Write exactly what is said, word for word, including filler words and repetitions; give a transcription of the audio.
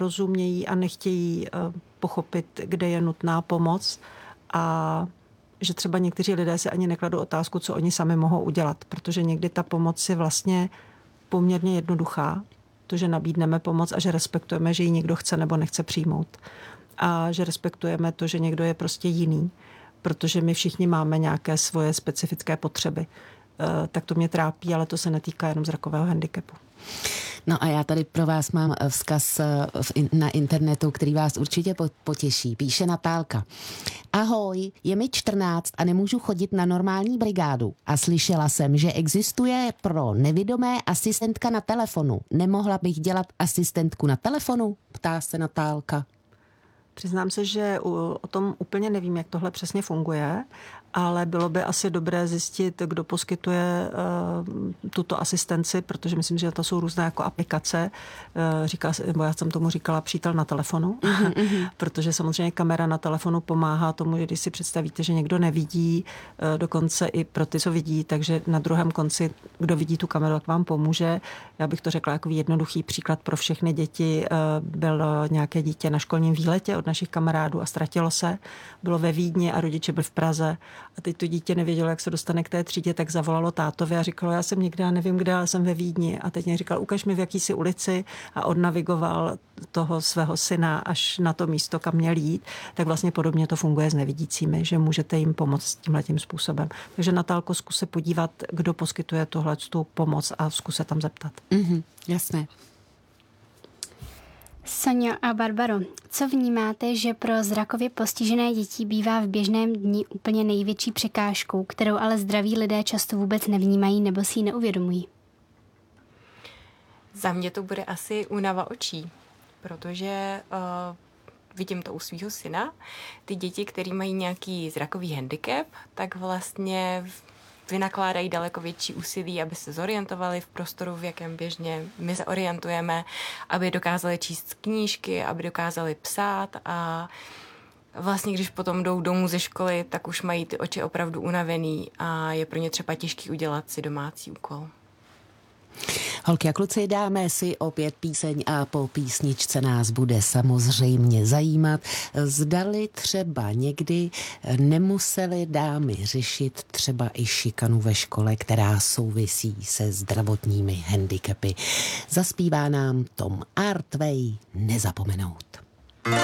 nerozumějí a nechtějí pochopit, kde je nutná pomoc a že třeba někteří lidé si ani nekladou otázku, co oni sami mohou udělat, protože někdy ta pomoc je vlastně poměrně jednoduchá, to, že nabídneme pomoc a že respektujeme, že ji někdo chce nebo nechce přijmout. A že respektujeme to, že někdo je prostě jiný, protože my všichni máme nějaké svoje specifické potřeby. Tak to mě trápí, ale to se netýká jenom zrakového handicapu. No a já tady pro vás mám vzkaz na internetu, který vás určitě potěší. Píše Natálka. Ahoj, je mi čtrnáct a nemůžu chodit na normální brigádu. A slyšela jsem, že existuje pro nevidomé asistentka na telefonu. Nemohla bych dělat asistentku na telefonu? Ptá se Natálka. Přiznám se, že o tom úplně nevím, jak tohle přesně funguje, ale bylo by asi dobré zjistit, kdo poskytuje uh, tuto asistenci, protože myslím, že to jsou různé jako aplikace. Uh, říká, nebo já jsem tomu říkala přítel na telefonu, mm-hmm. protože samozřejmě kamera na telefonu pomáhá tomu, že když si představíte, že někdo nevidí, uh, dokonce i pro ty, co vidí, takže na druhém konci, kdo vidí tu kameru, tak vám pomůže. Já bych to řekla jako jednoduchý příklad pro všechny děti. Uh, bylo nějaké dítě na školním výletě od našich kamarádů a ztratilo se. Bylo ve Vídni a rodiče byli v Praze. A teď to dítě nevědělo, jak se dostane k té třídě, tak zavolalo tátovi a říkalo, já jsem někde, já nevím kde, ale jsem ve Vídni. A teď mě říkal, ukaž mi v jakýsi ulici a odnavigoval toho svého syna až na to místo, kam měl jít. Tak vlastně podobně to funguje s nevidícími, že můžete jim pomoct tímhletím způsobem. Takže Natálko, zkus se podívat, kdo poskytuje tohle tu pomoc a zkus se tam zeptat. Mm-hmm, jasné. Sonjo a Barbaro, co vnímáte, že pro zrakově postižené děti bývá v běžném dni úplně největší překážkou, kterou ale zdraví lidé často vůbec nevnímají nebo si ji neuvědomují? Za mě to bude asi únava očí, protože uh, vidím to u svého syna. Ty děti, které mají nějaký zrakový handicap, tak vlastně vynakládají daleko větší úsilí, aby se zorientovali v prostoru, v jakém běžně my se orientujeme, aby dokázali číst knížky, aby dokázali psát a vlastně, když potom jdou domů ze školy, tak už mají ty oči opravdu unavený a je pro ně třeba těžký udělat si domácí úkol. Holky a kluci, dáme si opět píseň a po písničce nás bude samozřejmě zajímat, zdali třeba někdy nemuseli dámy řešit třeba i šikanu ve škole, která souvisí se zdravotními handicapy. Zaspívá nám Tom Artway Nezapomenout.